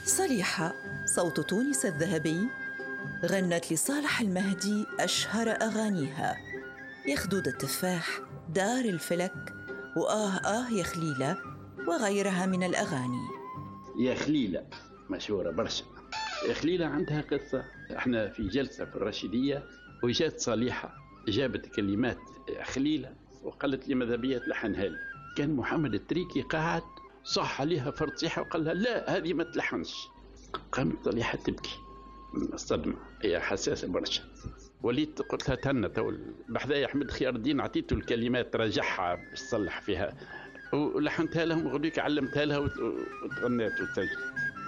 صليحة صوت تونس الذهبي غنت لصالح المهدي أشهر أغانيها: يا خدود التفاح، دار الفلك، وآه آه يا خليلة، وغيرها من الأغاني. يا خليلة مشهورة برشا. يا خليلة عندها قصة. احنا في جلسة في الرشيدية وجات صالحة جابت كلمات خليلة وقالت لي ماذا بيا تلحنها لي. كان محمد التريكي قاعد صح عليها فرصيحة وقال لها لا هذه ما تلحنش. قامت صالحة تبكي من الصدمة، هي حساسة برشا. وليت قلت لها تهنى بحذايا أحمد خيار الدين، عطيته الكلمات رجعها باش تصلح فيها ولحنتها لهم غديك علمتها لها وتغنيت وتسجل.